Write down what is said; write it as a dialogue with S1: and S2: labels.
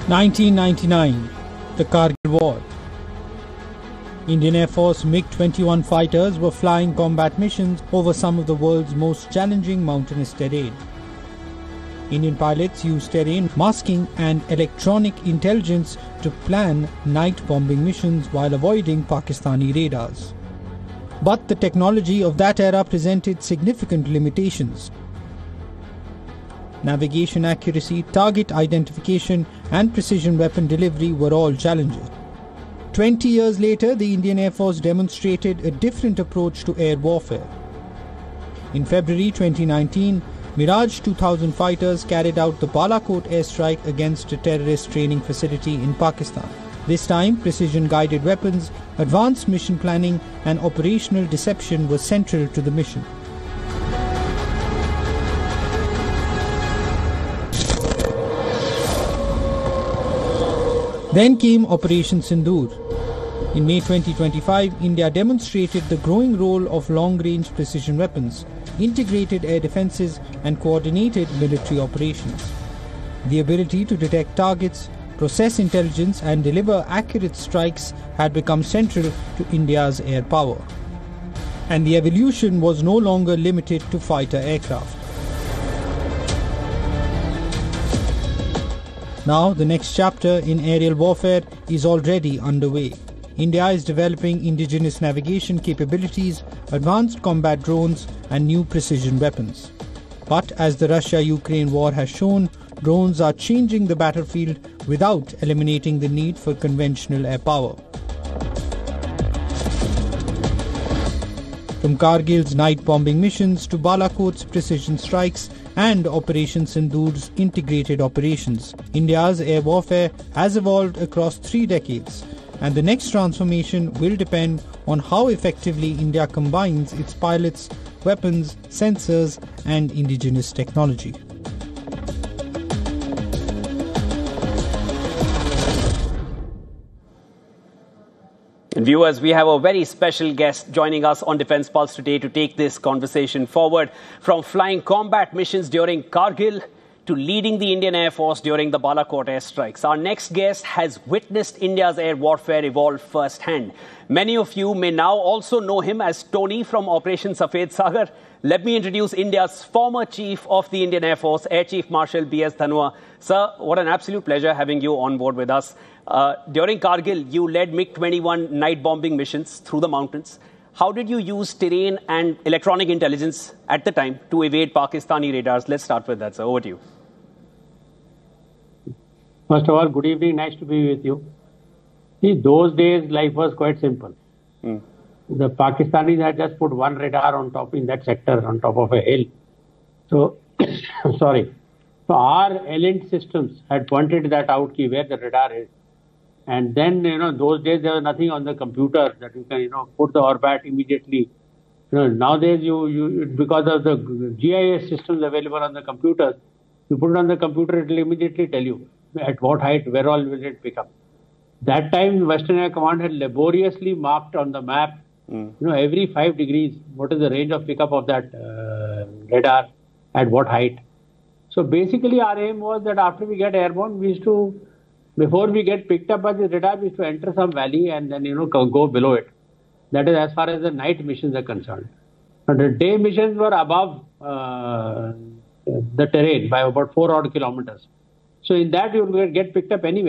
S1: 1999, the Kargil War. Indian Air Force MiG-21 fighters were flying combat missions over some of the world's most challenging mountainous terrain. Indian pilots used terrain masking and electronic intelligence to plan night bombing missions while avoiding Pakistani radars. But the technology of that era presented significant limitations. Navigation accuracy, target identification, and precision weapon delivery were all challenges. 20 years later, the Indian Air Force demonstrated a different approach to air warfare. In February 2019, Mirage 2000 fighters carried out the Balakot airstrike against a terrorist training facility in Pakistan. This time, precision-guided weapons, advanced mission planning, and operational deception were central to the mission. Then came Operation Sindoor. In May 2025, India demonstrated the growing role of long-range precision weapons, integrated air defenses, and coordinated military operations. The ability to detect targets, process intelligence, and deliver accurate strikes had become central to India's air power. And the evolution was no longer limited to fighter aircraft. Now, the next chapter in aerial warfare is already underway. India is developing indigenous navigation capabilities, advanced combat drones, and new precision weapons. But as the Russia-Ukraine war has shown, drones are changing the battlefield without eliminating the need for conventional air power. From Kargil's night bombing missions to Balakot's precision strikes and Operation Sindoor's integrated operations, India's air warfare has evolved across 3 decades, and the next transformation will depend on how effectively India combines its pilots, weapons, sensors, and indigenous technology.
S2: And viewers, we have a very special guest joining us on Defence Pulse today to take this conversation forward. From flying combat missions during Kargil to leading the Indian Air Force during the Balakot airstrikes, our next guest has witnessed India's air warfare evolve firsthand. Many of you may now also know him as Tony from Operation Safed Sagar. Let me introduce India's former Chief of the Indian Air Force, Air Chief Marshal B.S. Dhanua. Sir, what an absolute pleasure having you on board with us. During Kargil, you led MiG-21 night bombing missions through the mountains. How did you use terrain and electronic intelligence at the time to evade Pakistani radars? Let's start with that, sir. Over to you.
S3: First of all, good evening. Nice to be with you. See, those days, life was quite simple. The Pakistanis had just put one radar on top in that sector, on top of a hill. So, sorry. So our ELINT systems had pointed that out where the radar is. And then, those days there was nothing on the computer that you can, put the Orbat immediately. Nowadays, you because of the GIS systems available on the computers, you put it on the computer, it will immediately tell you at what height, where all will it pick up. That time, Western Air Command had laboriously marked on the map, every 5 degrees, what is the range of pickup of that radar, at what height. So basically, our aim was that after we get airborne, we used to, before we get picked up by the radar, we used to enter some valley and then, go below it. That is as far as the night missions are concerned. But the day missions were above the terrain by about 4 odd kilometers. So in that, you will get picked up anyway.